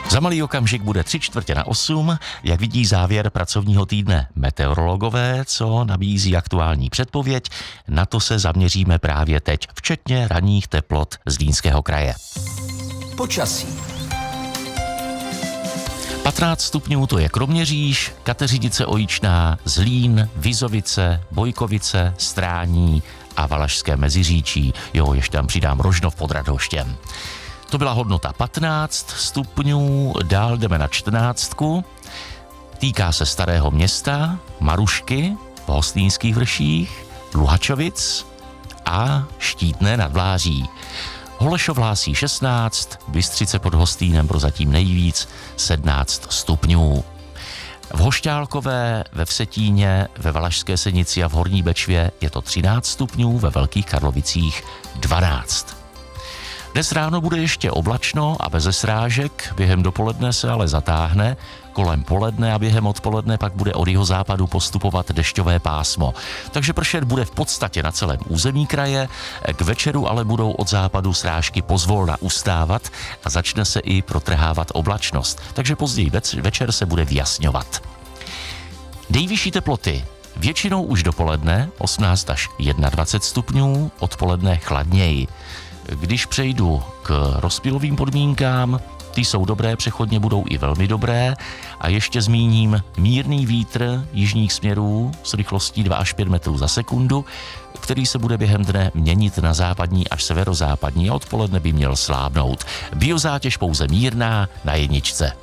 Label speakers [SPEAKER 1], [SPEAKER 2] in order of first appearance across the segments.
[SPEAKER 1] Za malý okamžik bude 7:45, jak vidí závěr pracovního týdne meteorologové, co nabízí aktuální předpověď. Na to se zaměříme právě teď, včetně ranních teplot Zlínského kraje.
[SPEAKER 2] Počasí.
[SPEAKER 1] 15 stupňů to je Kroměříž, Kateřinice Ojičná, Zlín, Vizovice, Bojkovice, Strání a Valašské Meziříčí. Jo, ještě tam přidám Rožnov pod Radhoštěm. To byla hodnota 15 stupňů, dál jdeme na 14. Týká se Starého Města, Marušky, v Hostýnských vrších, Luhačovic a Štítné nad Vláří. Holešov hlásí 16, Bystřice pod Hostýnem prozatím nejvíc 17 stupňů. V Hošťálkové, ve Vsetíně, ve Valašské Senici a v Horní Bečvě je to 13 stupňů, ve Velkých Karlovicích 12. Dnes ráno bude ještě oblačno a bez srážek, během dopoledne se ale zatáhne, kolem poledne a během odpoledne pak bude od jihozápadu postupovat dešťové pásmo. Takže pršet bude v podstatě na celém území kraje, k večeru ale budou od západu srážky pozvolna ustávat a začne se i protrhávat oblačnost, takže později večer se bude vyjasňovat. Nejvyšší teploty většinou už dopoledne 18 až 21 stupňů, odpoledne chladněji. Když přejdu k rozptylovým podmínkám, ty jsou dobré, přechodně budou i velmi dobré a ještě zmíním mírný vítr jižních směrů s rychlostí 2 až 5 metrů za sekundu, který se bude během dne měnit na západní až severozápadní a odpoledne by měl slábnout. Biozátěž pouze mírná na 1.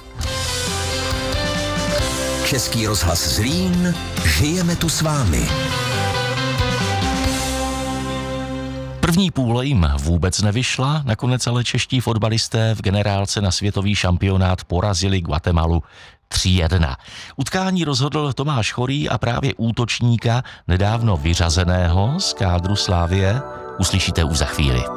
[SPEAKER 2] Český rozhlas Zlín, žijeme tu s vámi.
[SPEAKER 1] První půle jim vůbec nevyšla, nakonec ale čeští fotbalisté v generálce na světový šampionát porazili Guatemalu 3:1. Utkání rozhodl Tomáš Chorý a právě útočníka nedávno vyřazeného z kádru Slavie uslyšíte už za chvíli.